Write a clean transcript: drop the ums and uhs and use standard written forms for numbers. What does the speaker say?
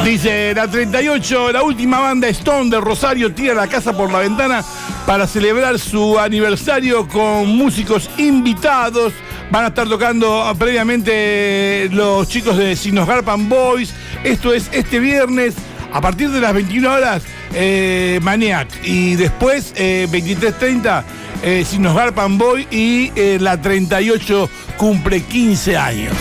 Dice, la 38, la última banda Stone de Rosario tira la casa por la ventana para celebrar su aniversario con músicos invitados. Van a estar tocando previamente los chicos de Signos Garpan Boys. Esto es este viernes a partir de las 21 horas, Maniac. Y después, 23:30, Signos Garpan Boy y la 38 cumple 15 años.